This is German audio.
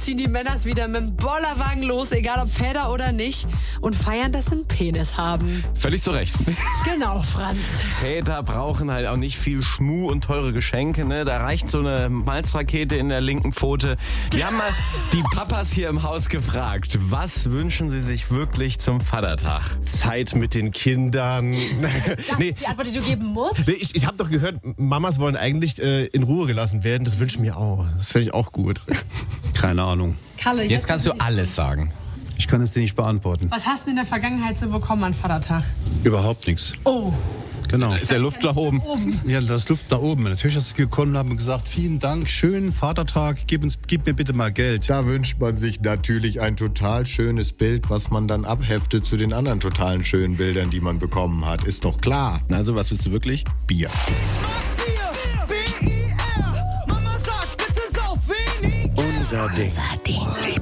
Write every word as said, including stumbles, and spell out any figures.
ziehen die Männers wieder mit dem Bollerwagen los, egal ob Väter oder nicht, und feiern, dass sie einen Penis haben. Völlig zu Recht. Genau, Franz. Väter brauchen halt auch nicht viel Schmuh und teure Geschenke, ne? Da reicht so eine Malzrakete in der linken Pfote. Wir haben mal die Papas hier im Haus gefragt, was wünschen sie sich wirklich zum Vatertag? Zeit mit den Kindern. Das nee, ist die Antwort, die du geben musst? nee, ich ich habe doch gehört, Mamas wollen eigentlich äh, in Ruhe gelassen werden. Das wünsche ich mir auch. Das finde ich auch gut. Keine Ahnung. Kalle, Jetzt kannst du bin ich alles sagen. Ich kann es dir nicht beantworten. Was hast du in der Vergangenheit so bekommen an Vatertag? Überhaupt nichts. Oh, Genau. Ist ja Luft nach oben. oben. Ja, das ist Luft nach oben. Natürlich hast du gekommen und haben gesagt, vielen Dank, schönen Vatertag, gib, uns, gib mir bitte mal Geld. Da wünscht man sich natürlich ein total schönes Bild, was man dann abheftet zu den anderen totalen schönen Bildern, die man bekommen hat. Ist doch klar. Also, was willst du wirklich? Bier. Unser Ding.